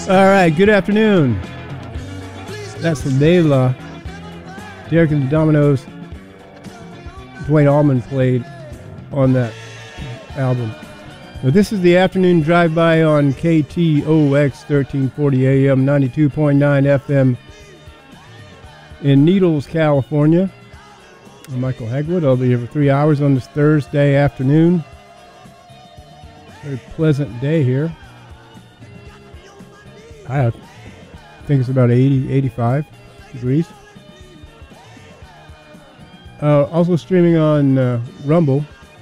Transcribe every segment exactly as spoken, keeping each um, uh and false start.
All right, good afternoon. That's Layla. Derek and the Dominoes. Dwayne Allman played on that album. Now, this is the afternoon drive-by on K T O X thirteen forty A M, ninety-two point nine F M in Needles, California. I'm Michael Hagwood. I'll be here for three hours on this Thursday afternoon. Very pleasant day here. I think it's about eighty, eighty-five degrees. Uh, also streaming on uh, Rumble.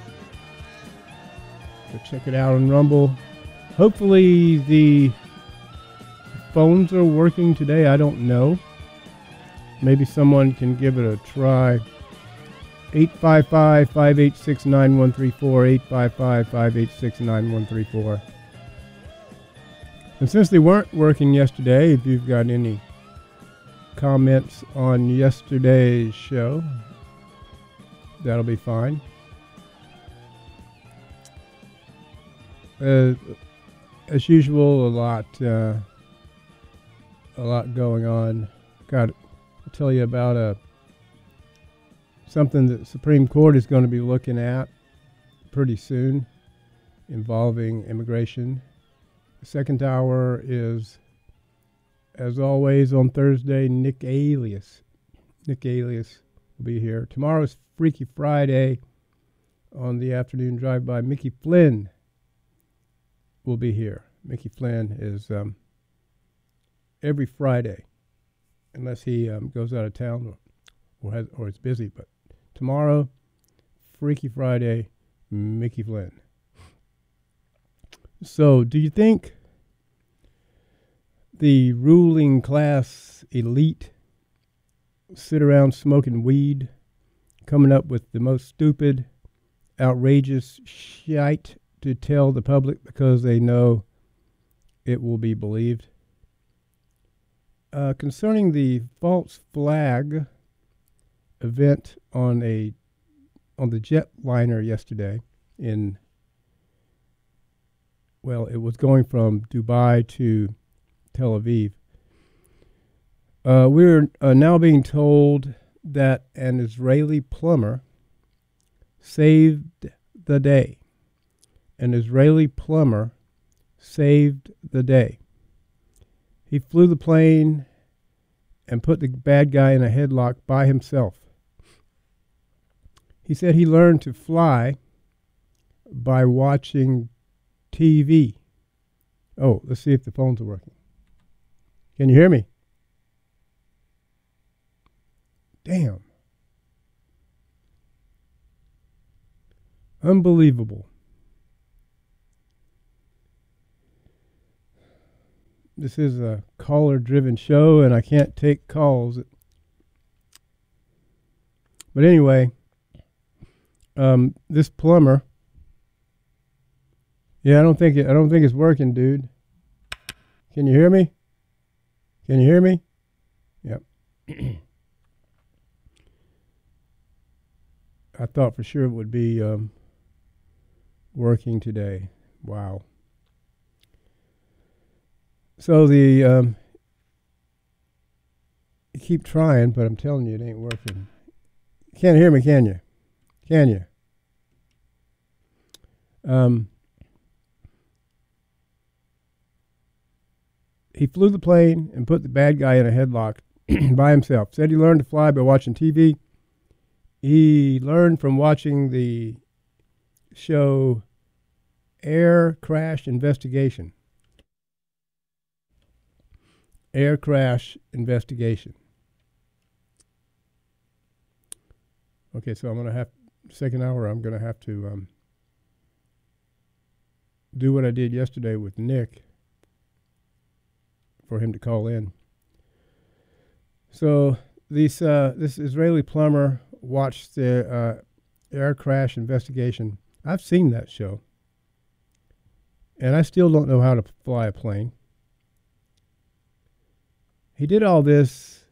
So check it out on Rumble. Hopefully the phones are working today. I don't know. Maybe someone can give it a try. eight five five, five eight six, nine one three four, eight five five, five eight six, nine one three four. And since they weren't working yesterday, if you've got any comments on yesterday's show, that'll be fine. Uh, as usual, a lot, uh, a lot going on. Got to tell you about a something that the Supreme Court is going to be looking at pretty soon, involving immigration. The second hour is, as always, on Thursday, Nick Alias. Nick Alias will be here. Tomorrow's Freaky Friday. On the afternoon drive-by, Mickey Flynn will be here. Mickey Flynn is um, every Friday, unless he um, goes out of town or, or, has, or is busy. But tomorrow, Freaky Friday, Mickey Flynn. So, do you think the ruling class elite sit around smoking weed, coming up with the most stupid, outrageous shite to tell the public because they know it will be believed? Uh, concerning the false flag event on a on the jetliner yesterday in, well, it was going from Dubai to Tel Aviv. Uh, we're uh, now being told that an Israeli plumber saved the day. An Israeli plumber saved the day. He flew the plane and put the bad guy in a headlock by himself. He said he learned to fly by watching T V. Oh, let's see if the phones are working. Can you hear me? Damn. Unbelievable. This is a caller-driven show, and I can't take calls. But anyway, um, this plumber. Yeah, I don't think it, I don't think it's working, dude. Can you hear me? Can you hear me? Yep. I thought for sure it would be um, working today. Wow. So the um, you keep trying, but I'm telling you, it ain't working. You can't hear me, can you? Can you? Um. He flew the plane and put the bad guy in a headlock by himself. Said he learned to fly by watching T V. He learned from watching the show Air Crash Investigation. Air Crash Investigation. Okay, so I'm going to have, second hour, I'm going to have to um, do what I did yesterday with Nick, for him to call in. So this uh, this Israeli plumber watched the uh, Air Crash Investigation. I've seen that show, and I still don't know how to fly a plane. He did all this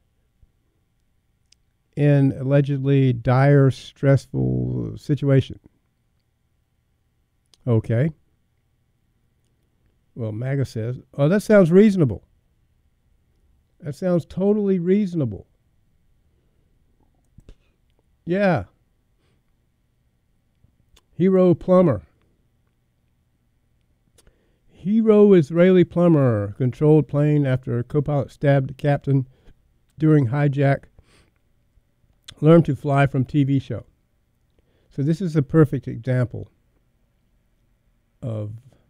in allegedly dire, stressful situation. Okay. Well, MAGA says, oh, that sounds reasonable. That sounds totally reasonable. Yeah. Hero plumber. Hero Israeli plumber controlled plane after a co-pilot stabbed the captain during hijack. Learned to fly from T V show. So this is a perfect example of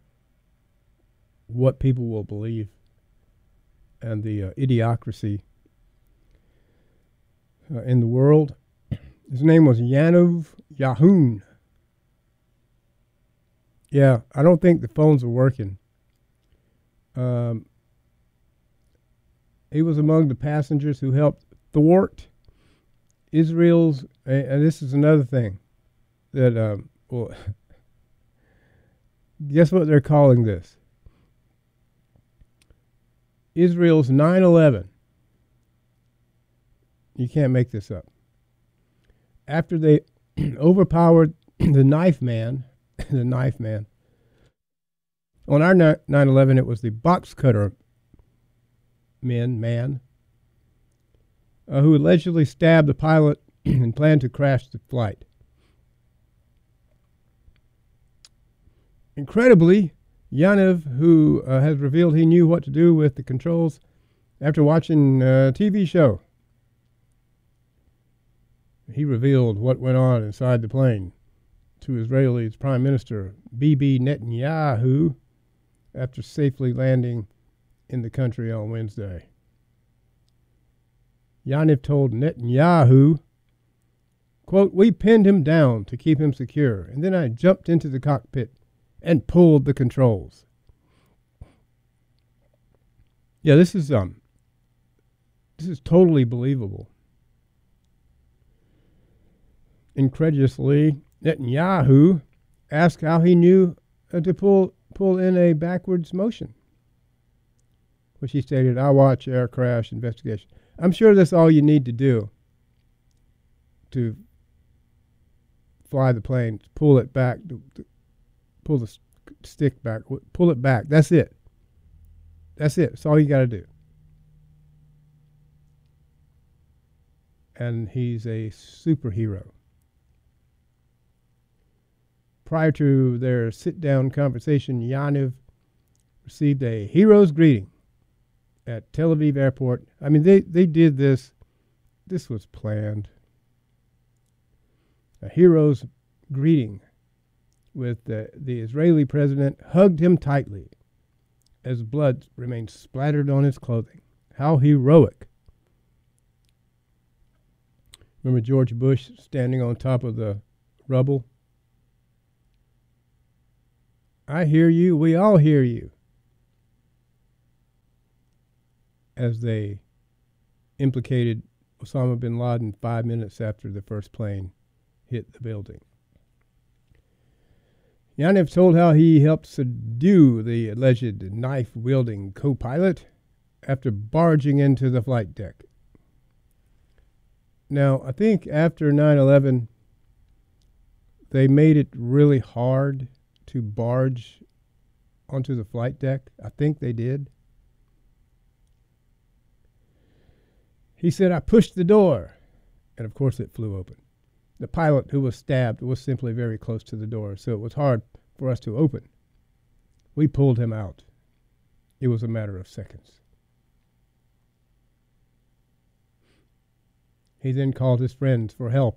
what people will believe and the uh, idiocracy uh, in the world. His name was Yaniv Yahoun. Yeah, I don't think the phones are working. Um, he was among the passengers who helped thwart Israel's, and, and this is another thing that, um, well, guess what they're calling this? Israel's nine eleven. You can't make this up. After they overpowered the knife man, the knife man. On our nine eleven, it was the box cutter men, man, uh, who allegedly stabbed the pilot and planned to crash the flight. Incredibly, Yaniv, who uh, has revealed he knew what to do with the controls after watching a T V show. He revealed what went on inside the plane to Israel's Prime Minister Bibi Netanyahu after safely landing in the country on Wednesday. Yaniv told Netanyahu, quote, "We pinned him down to keep him secure, and then I jumped into the cockpit and pulled the controls." Yeah, this is um this is totally believable. Incredulously, Netanyahu asked how he knew uh, to pull pull in a backwards motion, which he stated, "I watch air crash investigation." I'm sure that's all you need to do to fly the plane, pull it back, to, to pull the stick back, pull it back. That's it. That's it. That's all you got to do. And he's a superhero. Prior to their sit-down conversation, Yaniv received a hero's greeting at Tel Aviv airport. I mean, they, they did this. This was planned. A hero's greeting with the, the Israeli president hugged him tightly as blood remained splattered on his clothing. How heroic. Remember George Bush standing on top of the rubble? I hear you. We all hear you. As they implicated Osama bin Laden five minutes after the first plane hit the building. Yaniv told how he helped subdue the alleged knife-wielding co-pilot after barging into the flight deck. Now, I think after nine eleven, they made it really hard to barge onto the flight deck. I think they did. He said, "I pushed the door," and of course it flew open. The pilot who was stabbed was simply very close to the door, so it was hard for us to open. We pulled him out. It was a matter of seconds. He then called his friends for help,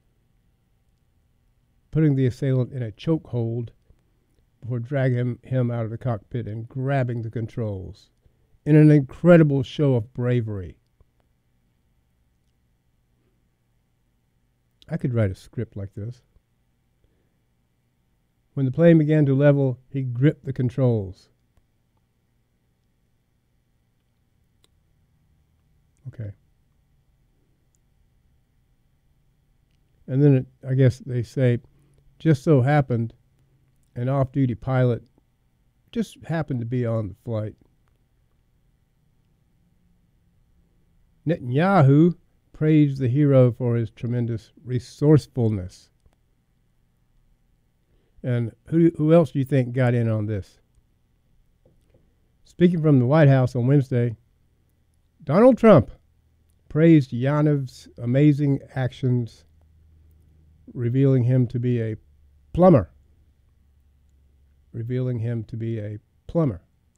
putting the assailant in a chokehold before dragging him out of the cockpit and grabbing the controls in an incredible show of bravery. I could write a script like this. When the plane began to level, he gripped the controls. Okay. And then it, I guess they say, just so happened, an off-duty pilot just happened to be on the flight. Netanyahu praised the hero for his tremendous resourcefulness. And who who else do you think got in on this? Speaking from the White House on Wednesday, Donald Trump praised Yaniv's amazing actions, revealing him to be a plumber. Revealing him to be a plumber.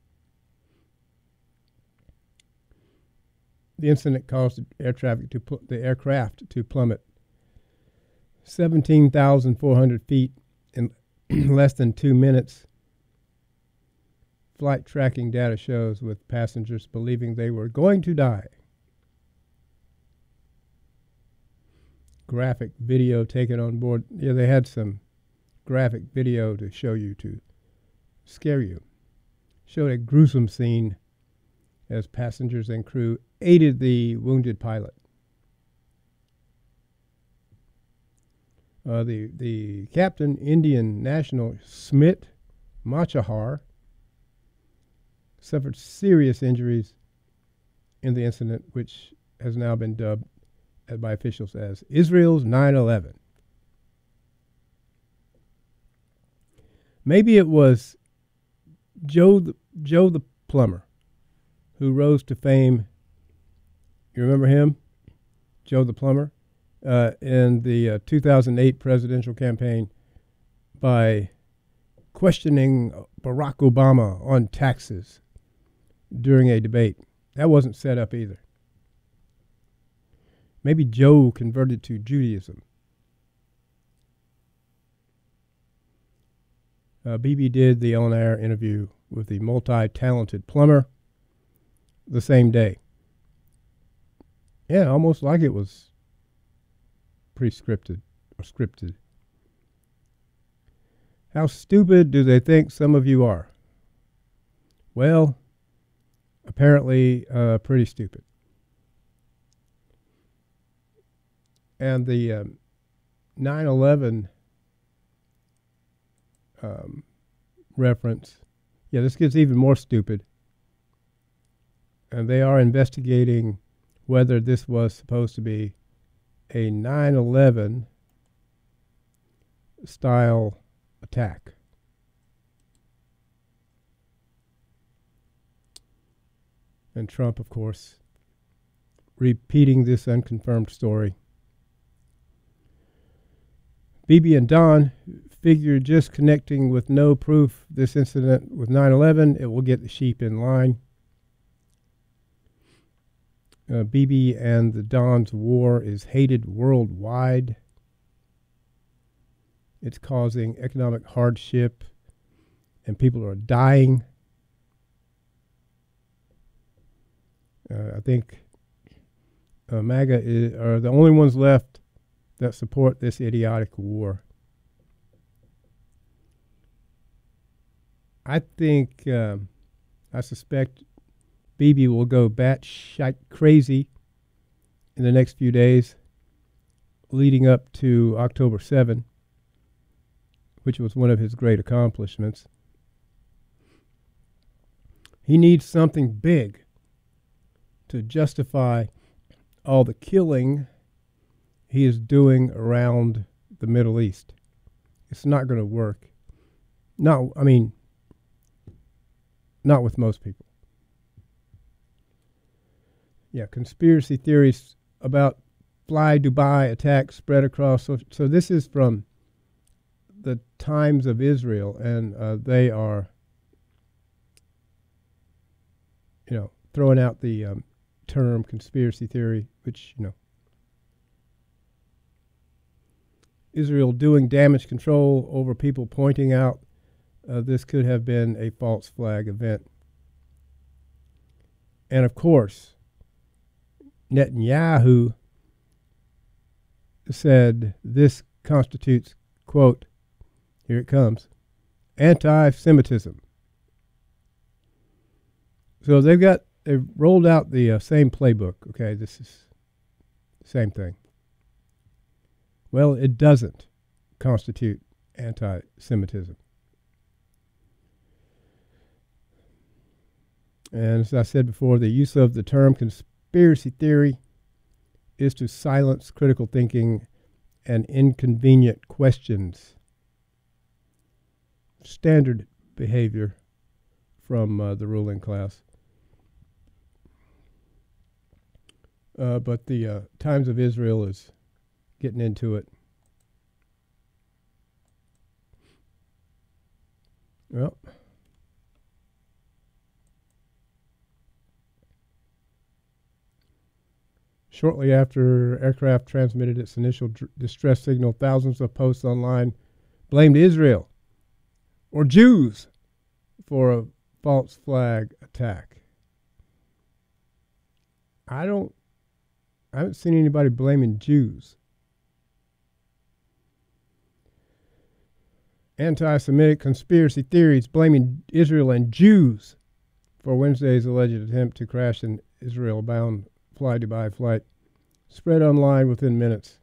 The incident caused air traffic to pl- the aircraft to plummet seventeen thousand four hundred feet in less than two minutes. Flight tracking data shows, with passengers believing they were going to die. Graphic video taken on board. Yeah, they had some graphic video to show you, to scare you. Showed a gruesome scene as passengers and crew aided the wounded pilot. Uh, the, the captain, Indian national Smit Machahar, suffered serious injuries in the incident, which has now been dubbed by officials as Israel's nine eleven. Maybe it was Joe the, Joe the plumber who rose to fame. You remember him? Joe the plumber? Uh, in the uh, two thousand eight presidential campaign by questioning Barack Obama on taxes during a debate. That wasn't set up either. Maybe Joe converted to Judaism. Uh, B B did the on-air interview with the multi-talented plumber the same day. Yeah, almost like it was pre-scripted or scripted. How stupid do they think some of you are? Well, apparently uh, pretty stupid. And the um, nine eleven um, reference, yeah, this gets even more stupid. And they are investigating whether this was supposed to be a nine eleven style attack. And Trump, of course, repeating this unconfirmed story. Bibi and Don figure just connecting with no proof this incident with nine eleven, it will get the sheep in line. Uh, Bibi and the Don's war is hated worldwide. It's causing economic hardship, and people are dying. Uh, I think uh, MAGA is, are the only ones left that support this idiotic war. I think, um, I suspect Bibi will go batshit crazy in the next few days leading up to October seventh, which was one of his great accomplishments. He needs something big to justify all the killing he is doing around the Middle East. It's not going to work. No, I mean, not with most people. Yeah, conspiracy theories about Fly Dubai attack spread across. So, so this is from the Times of Israel, and uh, they are, you know, throwing out the um, term conspiracy theory, which, you know, Israel doing damage control over people pointing out uh, this could have been a false flag event. And of course, Netanyahu said this constitutes, quote, here it comes, anti-Semitism. So they've got, they've rolled out the uh, same playbook. Okay, this is the same thing. Well, it doesn't constitute anti-Semitism. And as I said before, the use of the term conspiracy theory is to silence critical thinking and inconvenient questions. Standard behavior from uh, the ruling class. Uh, but the uh, Times of Israel is getting into it. Well, shortly after aircraft transmitted its initial dr- distress signal, thousands of posts online blamed Israel or Jews for a false flag attack. I don't, I haven't seen anybody blaming Jews. Anti-Semitic conspiracy theories blaming Israel and Jews for Wednesday's alleged attempt to crash an Israel-bound fly-Dubai flight spread online within minutes.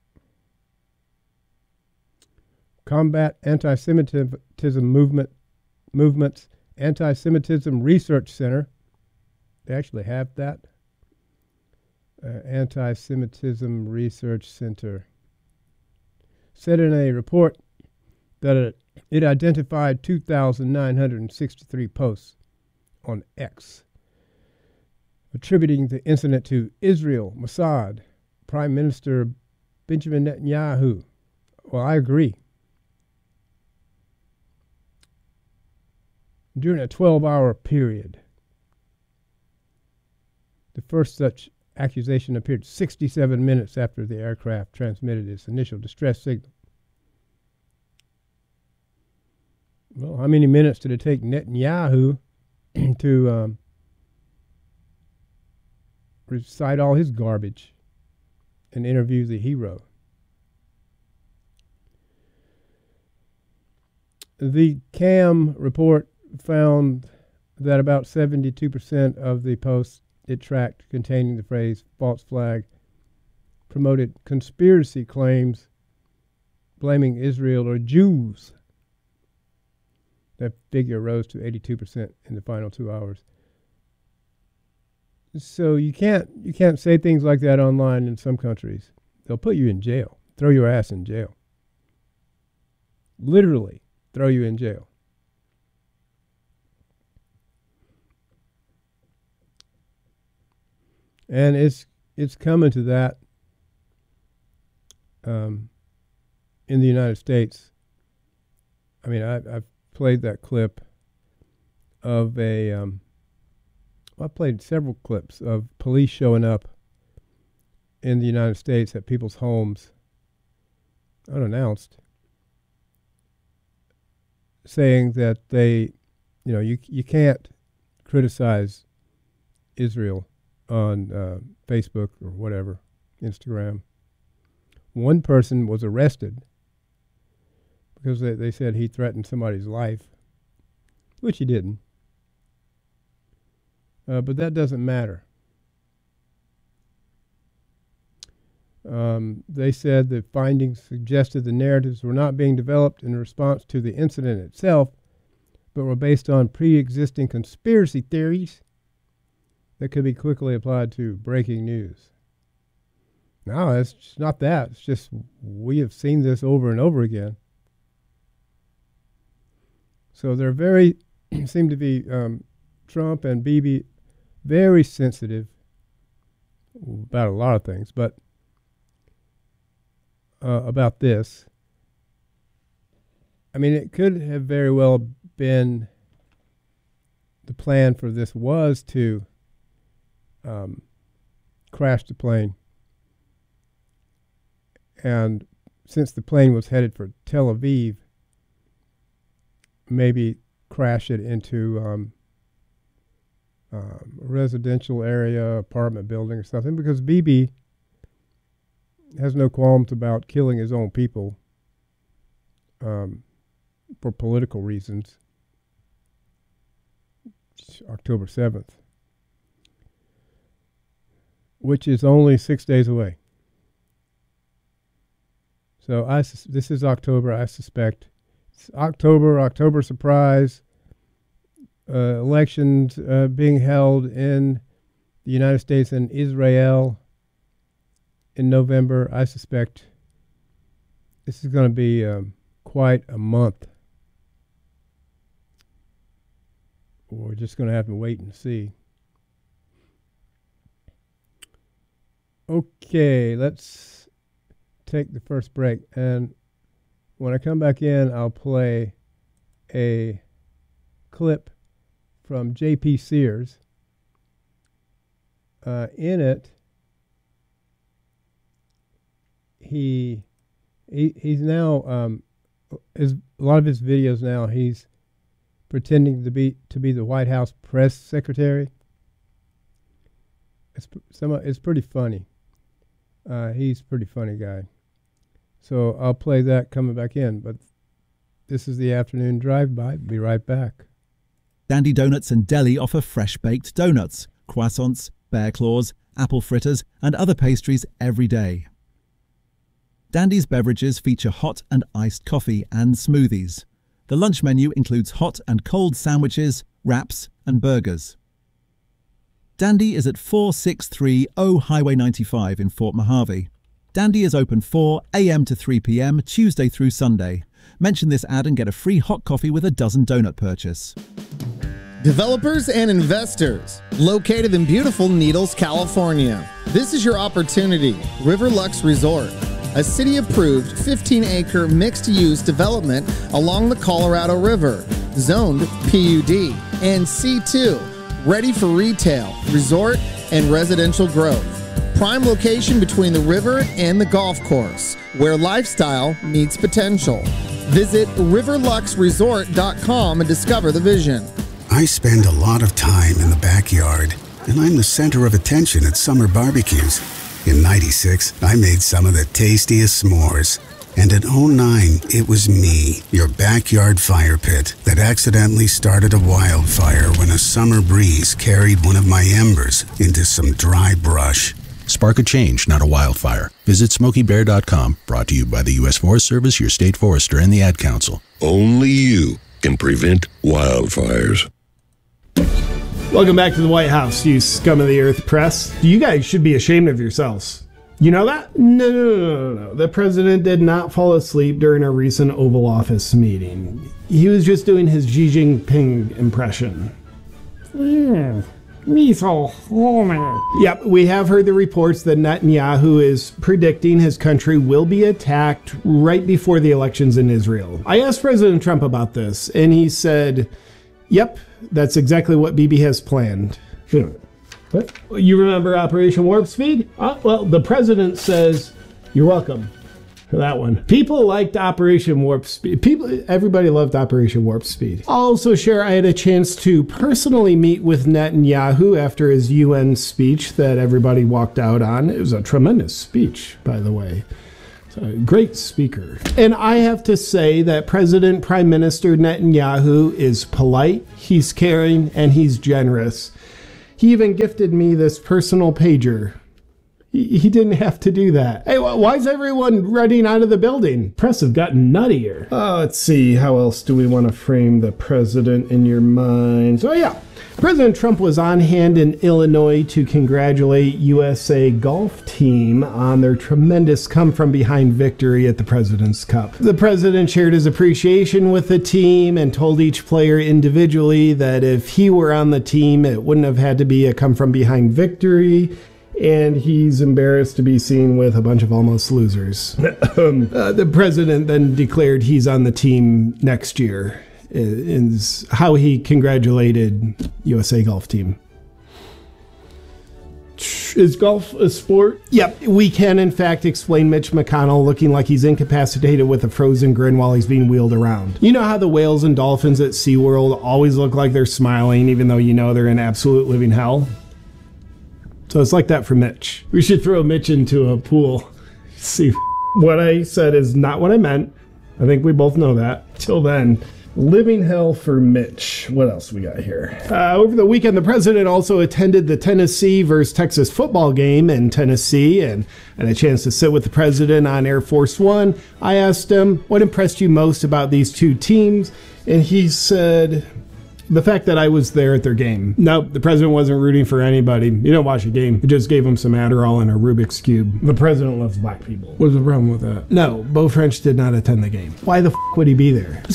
Combat Anti-Semitism movement movements Anti-Semitism Research Center. They actually have that. Uh, Anti-Semitism Research Center said in a report that it, it identified two thousand nine hundred sixty-three posts on X, attributing the incident to Israel, Mossad, Prime Minister Benjamin Netanyahu. Well, I agree. During a twelve-hour period, the first such accusation appeared sixty-seven minutes after the aircraft transmitted its initial distress signal. Well, how many minutes did it take Netanyahu to um, recite all his garbage and interview the hero? The C A M report found that about seventy-two percent of the posts it tracked containing the phrase false flag promoted conspiracy claims blaming Israel or Jews. That figure rose to eighty-two percent in the final two hours. So you can't you can't say things like that online in some countries. They'll put you in jail, throw your ass in jail. Literally throw you in jail. And it's it's coming to that um, in the United States. I mean, I, I've played that clip of a. Um, well, I played several clips of police showing up in the United States at people's homes, unannounced, saying that they, you know, you you can't criticize Israel on uh, Facebook or whatever, Instagram. One person was arrested because they, they said he threatened somebody's life, which he didn't. Uh, but that doesn't matter. Um, they said the findings suggested the narratives were not being developed in response to the incident itself, but were based on pre-existing conspiracy theories that could be quickly applied to breaking news. No, it's just not that. It's just we have seen this over and over again. So they're very, seem to be, um, Trump and Bibi, very sensitive about a lot of things, but uh, about this. I mean, it could have very well been the plan for this was to um, crash the plane. And since the plane was headed for Tel Aviv, maybe crash it into um, um, a residential area, apartment building or something, because Bibi has no qualms about killing his own people um, for political reasons. It's October seventh, which is only six days away. So I sus- this is October, I suspect. It's October, October surprise, uh, elections uh, being held in the United States and Israel in November. I suspect this is going to be um, quite a month we're just going to have to wait and see. Okay, let's take the first break. And when I come back in, I'll play a clip from J P Sears. Uh, in it, he, he he's now um, his a lot of his videos now he's pretending to be to be the White House press secretary. It's some it's pretty funny. Uh, he's a pretty funny guy. So I'll play that coming back in. But this is the afternoon drive-by. Be right back. Dandy Donuts and Deli offer fresh-baked donuts, croissants, bear claws, apple fritters, and other pastries every day. Dandy's beverages feature hot and iced coffee and smoothies. The lunch menu includes hot and cold sandwiches, wraps, and burgers. Dandy is at four six three zero Highway ninety-five in Fort Mojave. Dandy is open four a m to three p m Tuesday through Sunday. Mention this ad and get a free hot coffee with a dozen donut purchase. Developers and investors, located in beautiful Needles, California. This is your opportunity. Riverlux Resort, a city-approved fifteen acre mixed-use development along the Colorado River, zoned P U D and C two, ready for retail, resort, and residential growth. Prime location between the river and the golf course, where lifestyle meets potential. Visit riverlux resort dot com and discover the vision. I spend a lot of time in the backyard, and I'm the center of attention at summer barbecues. In ninety-six, I made some of the tastiest s'mores. And in oh nine, it was me, your backyard fire pit, that accidentally started a wildfire when a summer breeze carried one of my embers into some dry brush. Spark a change, not a wildfire. Visit smoky bear dot com, brought to you by the U S Forest Service, your state forester, and the Ad Council. Only you can prevent wildfires. Welcome back to the White House, you scum of the earth press. You guys should be ashamed of yourselves. You know that? No, no, no, no, no. The president did not fall asleep during a recent Oval Office meeting. He was just doing his Xi Jinping impression. Yeah. Yep, we have heard the reports that Netanyahu is predicting his country will be attacked right before the elections in Israel. I asked President Trump about this, and he said, yep, that's exactly what Bibi has planned. What? You remember Operation Warp Speed? Uh, well, the president says, you're welcome for that one. People liked Operation Warp Speed. People, everybody loved Operation Warp Speed. I'll also share I had a chance to personally meet with Netanyahu after his U N speech that everybody walked out on. It was a tremendous speech, by the way. A great speaker. And I have to say that President Prime Minister Netanyahu is polite, he's caring, and he's generous. He even gifted me this personal pager. He, he didn't have to do that. Hey, why is everyone running out of the building? Press have gotten nuttier. Uh, let's see, how else do we want to frame the president in your minds? Oh yeah, President Trump was on hand in Illinois to congratulate U S A Golf Team on their tremendous come-from-behind victory at the President's Cup. The president shared his appreciation with the team and told each player individually that if he were on the team, it wouldn't have had to be a come-from-behind victory, and he's embarrassed to be seen with a bunch of almost losers. um, uh, the president then declared he's on the team next year. Is how he congratulated U S A Golf Team. Is golf a sport? Yep, we can in fact explain Mitch McConnell looking like he's incapacitated with a frozen grin while he's being wheeled around. You know how the whales and dolphins at SeaWorld always look like they're smiling even though you know they're in absolute living hell? So it's like that for Mitch. We should throw Mitch into a pool. See, what I said is not what I meant. I think we both know that. Till then, living hell for Mitch. What else we got here? Uh, over the weekend, the president also attended the Tennessee versus Texas football game in Tennessee and had a chance to sit with the president on Air Force One. I asked him, what impressed you most about these two teams? And he said, the fact that I was there at their game. Nope, the president wasn't rooting for anybody. You don't watch a game. He just gave him some Adderall and a Rubik's Cube. The president loves black people. What's the problem with that? No, Beau French did not attend the game. Why the f*** would he be there? So,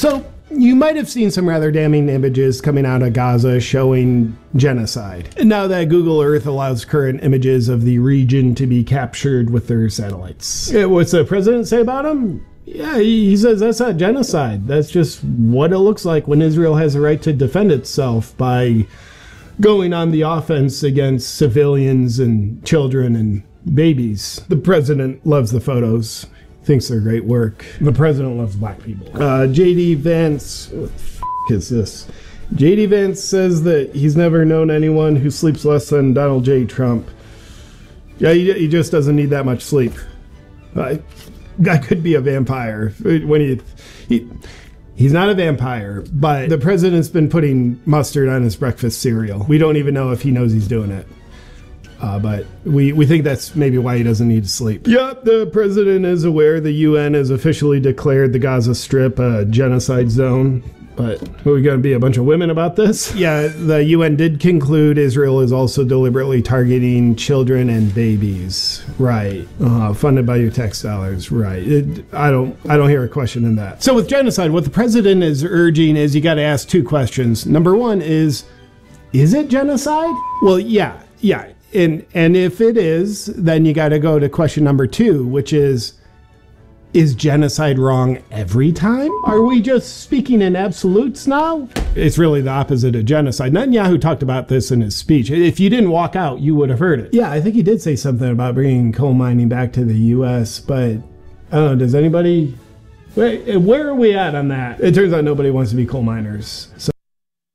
You might have seen some rather damning images coming out of Gaza showing genocide. And now that Google Earth allows current images of the region to be captured with their satellites. What's the president say about them? Yeah, he says that's not genocide. That's just what it looks like when Israel has a right to defend itself by going on the offense against civilians and children and babies. The president loves the photos. Thinks they're great work. The president loves black people. Uh, J D Vance, what the f*** is this? J D Vance says that he's never known anyone who sleeps less than Donald J. Trump. Yeah, he, he just doesn't need that much sleep. Uh, guy could be a vampire. When he, he he's not a vampire, but the president's been putting mustard on his breakfast cereal. We don't even know if he knows he's doing it. Uh, but we, we think that's maybe why he doesn't need to sleep. Yep, the president is aware the U N has officially declared the Gaza Strip a genocide zone. But are we going to be a bunch of women about this? Yeah, the U N did conclude Israel is also deliberately targeting children and babies. Right. Uh, funded by your tax dollars. Right. It, I don't I don't hear a question in that. So with genocide, what the president is urging is you got to ask two questions. Number one is, is it genocide? Well, yeah, yeah. And and if it is, then you got to go to question number two, which is, is genocide wrong every time? Are we just speaking in absolutes now? It's really the opposite of genocide. Netanyahu talked about this in his speech. If you didn't walk out, you would have heard it. Yeah, I think he did say something about bringing coal mining back to the U S, but I don't know, does anybody... Wait, where are we at on that? It turns out nobody wants to be coal miners. So